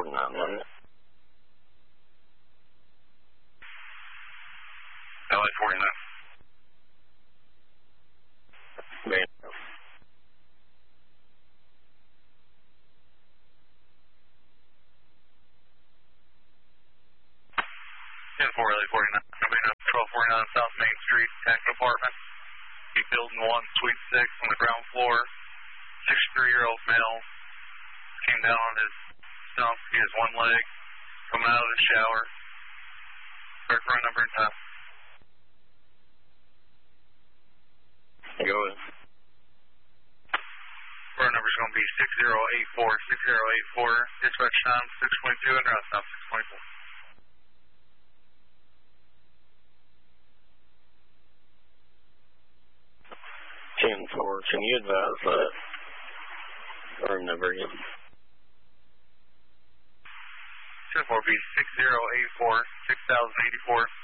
49. LA 49. Man. 10-4 LA 49. Coming up 1249 South Main Street, Tax Apartment. He building 1, Suite 6 on the ground floor. 63-year-old male came down on his stump. He has one leg. Coming out of the shower. Start front number and time. Go ahead. Front number is going to be 6084. 6084. Dispatch time 622 and route time 624. 10-4, can you advise that? Or number again? 10-4 be 6084, 6084.